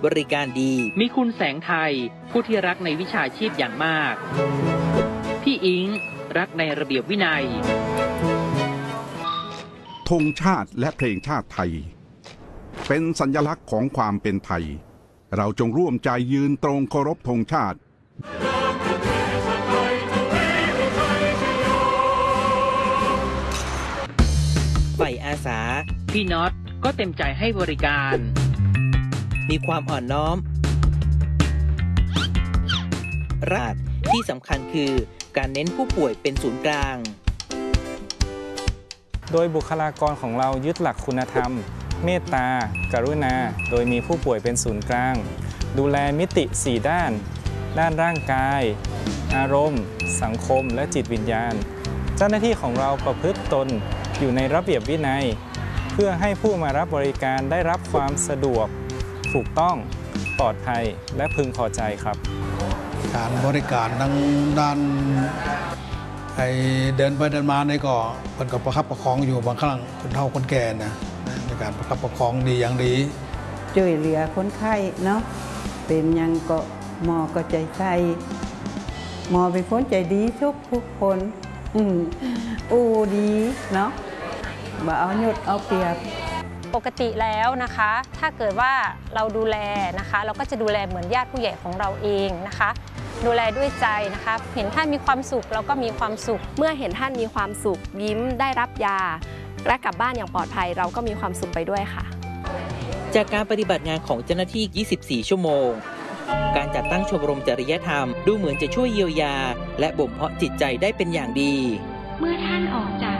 บริการดีมีคุณแสงไทยผู้ที่รักในวิชาชีพอย่างมากพี่อิงรักในระเบียบวินัยธงชาติและเพลงชาติไทยเป็นสัญลักษณ์ของความเป็นไทยเราจงร่วมใจยืนตรงเคารพธงชาติฝ่ายอาสาพี่น็อตก็เต็มใจให้บริการมีความอ่อนน้อมราชที่สำคัญคือการเน้นผู้ป่วยเป็นศูนย์กลางโดยบุคลากรของเรายึดหลักคุณธรรมเมตตากรุณาโดยมีผู้ป่วยเป็นศูนย์กลางดูแลมิติ4ด้านร่างกายอารมณ์สังคมและจิตวิญญาณเจ้าหน้าที่ของเราประพฤติตนอยู่ในระเบียบวินัยเพื่อให้ผู้มารับบริการได้รับความสะดวกถูกต้องปลอดภัยและพึงพอใจครับการบริการทางด้านเดินไปเดินมาเนี่ยก็เป็นกับประคับประคองอยู่บางครั้งคนเฒ่าคนแก่นะในการประคับประคองดีอย่างดีช่วยเหลือคนไข้เนาะเป็นยังก็หมอก็ใจใส่หมอเป็นคนใจดีทุกคนดีเนาะบ่เอาหยุดเอาเปรียบปกติแล้วนะคะถ้าเกิดว่าเราดูแลนะคะเราก็จะดูแลเหมือนญาติผู้ใหญ่ของเราเองนะคะดูแลด้วยใจนะคะเห็นท่านมีความสุขเราก็มีความสุขเมื่อเห็นท่านมีความสุขยิ้มได้รับยาและกลับบ้านอย่างปลอดภัยเราก็มีความสุขไปด้วยค่ะจากการปฏิบัติงานของเจ้าหน้าที่ 24 ชั่วโมงการจัดตั้งชมรมจริยธรรมดูเหมือนจะช่วยเยียวยาและบ่มเพาะจิตใจได้เป็นอย่างดีเมื่อท่านออกจาก